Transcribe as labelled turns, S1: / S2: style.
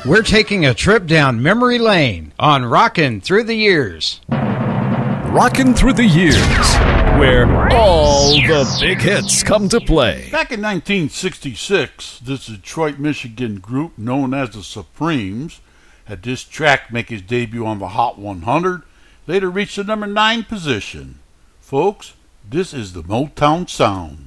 S1: We're taking a trip down memory lane on Rockin' Through the Years.
S2: Rockin' Through the Years, where all the big hits come to play.
S3: Back in 1966, this Detroit, Michigan group known as the Supremes had this track make its debut on the Hot 100, later reached the number 9 position. Folks, this is the Motown Sound.